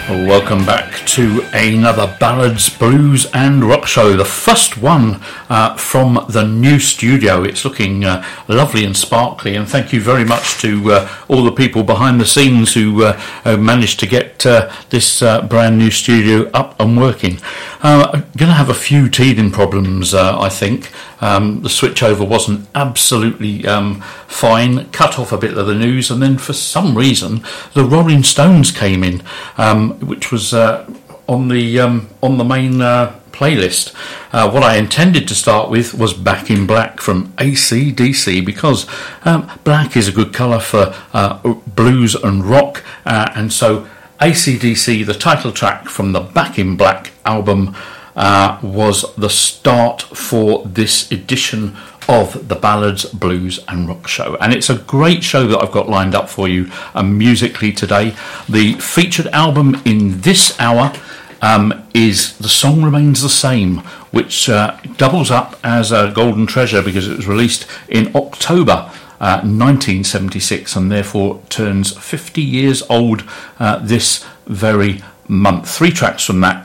Welcome back to another Ballads, Blues and Rock show. The first one from the new studio. It's looking lovely and sparkly, and thank you very much to all the people behind the scenes who managed to get this brand new studio up and working. I'm going to have a few teething problems, I think. The switchover wasn't absolutely fine, cut off a bit of the news, and then for some reason the Rolling Stones came in, which was on the main playlist. What I intended to start with was Back in Black from AC/DC, because black is a good colour for blues and rock, and so AC/DC, the title track from the Back in Black album, was the start for this edition of the Ballads, Blues and Rock show. And it's a great show that I've got lined up for you musically today. The featured album in this hour is The Song Remains the Same, which doubles up as a golden treasure because it was released in October 1976 and therefore turns 50 years old this very month. 3 tracks from that